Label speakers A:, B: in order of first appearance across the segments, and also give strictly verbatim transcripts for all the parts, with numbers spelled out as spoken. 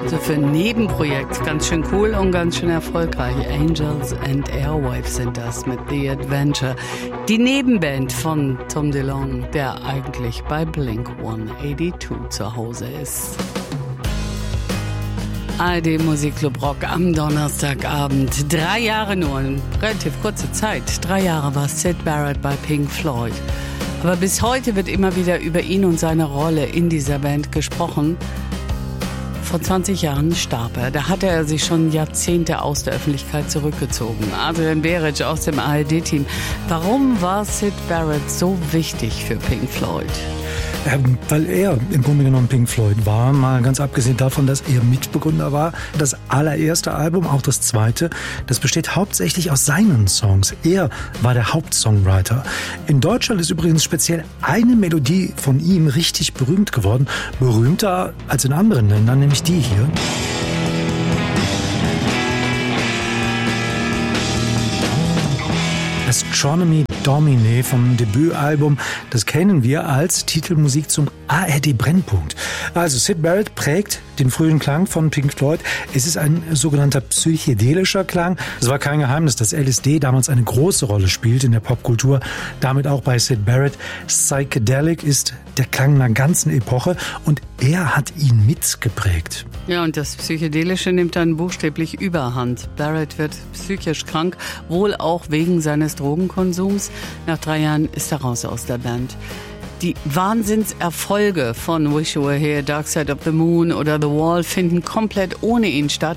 A: So für ein Nebenprojekt ganz schön cool und ganz schön erfolgreich. Angels and Airwaves sind das mit The Adventure. Die Nebenband von Tom DeLonge, der eigentlich bei Blink hundertzweiundachtzig zu Hause ist. A R D Musikclub Rock am Donnerstagabend. Drei Jahre nur, eine relativ kurze Zeit. Drei Jahre war Syd Barrett bei Pink Floyd. Aber bis heute wird immer wieder über ihn und seine Rolle in dieser Band gesprochen. Vor zwanzig Jahren starb er. Da hatte er sich schon Jahrzehnte aus der Öffentlichkeit zurückgezogen. Adrian Beric aus dem A R D-Team. Warum war Syd Barrett so wichtig für Pink Floyd?
B: Ja, weil er im Grunde genommen Pink Floyd war, mal ganz abgesehen davon, dass er Mitbegründer war. Das allererste Album, auch das zweite, das besteht hauptsächlich aus seinen Songs. Er war der Hauptsongwriter. In Deutschland ist übrigens speziell eine Melodie von ihm richtig berühmt geworden. Berühmter als in anderen Ländern, nämlich die hier. Astronomy Domine vom Debütalbum, das kennen wir als Titelmusik zum A R D-Brennpunkt. Also Syd Barrett prägt den frühen Klang von Pink Floyd. Es ist ein sogenannter psychedelischer Klang. Es war kein Geheimnis, dass L S D damals eine große Rolle spielt in der Popkultur, damit auch bei Syd Barrett. Psychedelic ist der Klang einer ganzen Epoche und er hat ihn mitgeprägt.
A: Ja, und das Psychedelische nimmt dann buchstäblich Überhand. Barrett wird psychisch krank, wohl auch wegen seines Drogenkonsums. Nach drei Jahren ist er raus aus der Band. Die Wahnsinnserfolge von Wish You Were Here, Dark Side of the Moon oder The Wall finden komplett ohne ihn statt.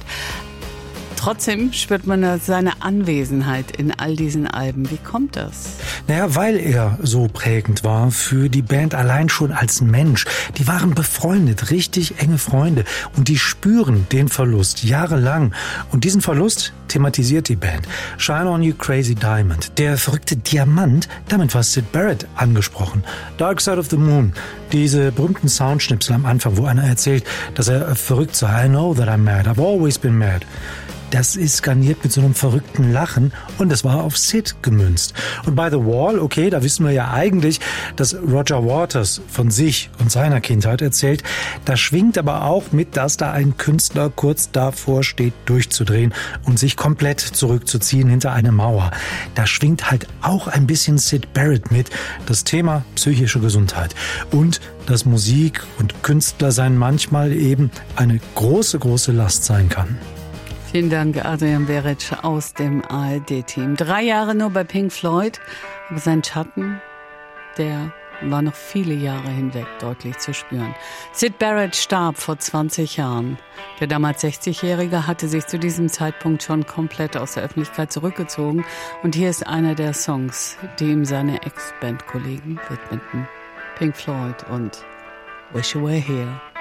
A: Trotzdem spürt man seine Anwesenheit in all diesen Alben. Wie kommt das?
B: Naja, weil er so prägend war für die Band allein schon als Mensch. Die waren befreundet, richtig enge Freunde. Und die spüren den Verlust jahrelang. Und diesen Verlust thematisiert die Band. Shine on You Crazy Diamond. Der verrückte Diamant, damit war Syd Barrett angesprochen. Dark Side of the Moon. Diese berühmten Soundschnipsel am Anfang, wo einer erzählt, dass er verrückt sei. I know that I'm mad. I've always been mad. Das ist garniert mit so einem verrückten Lachen und das war auf Syd gemünzt. Und bei The Wall, okay, da wissen wir ja eigentlich, dass Roger Waters von sich und seiner Kindheit erzählt. Da schwingt aber auch mit, dass da ein Künstler kurz davor steht, durchzudrehen und sich komplett zurückzuziehen hinter eine Mauer. Da schwingt halt auch ein bisschen Syd Barrett mit, das Thema psychische Gesundheit. Und dass Musik und Künstlersein manchmal eben eine große, große Last sein kann.
A: Vielen Dank, Adrian Beric aus dem A R D-Team. Drei Jahre nur bei Pink Floyd, aber sein Schatten, der war noch viele Jahre hinweg deutlich zu spüren. Syd Barrett starb vor zwanzig Jahren. Der damals sechzigjährige hatte sich zu diesem Zeitpunkt schon komplett aus der Öffentlichkeit zurückgezogen. Und hier ist einer der Songs, die ihm seine Ex-Bandkollegen widmeten. Pink Floyd und Wish You Were Here.